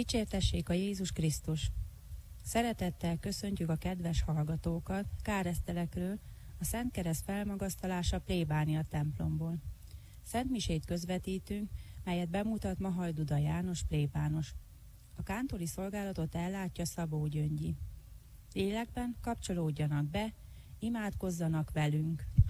Dicsértessék a Jézus Krisztus! Szeretettel köszöntjük a kedves hallgatókat Káresztelekről, a Szent Kereszt felmagasztalása plébánia templomból. Szent misét közvetítünk, melyet bemutat Mahajduda János plébános. A kántori szolgálatot ellátja Szabó Gyöngyi. Lélekben kapcsolódjanak be, imádkozzanak velünk!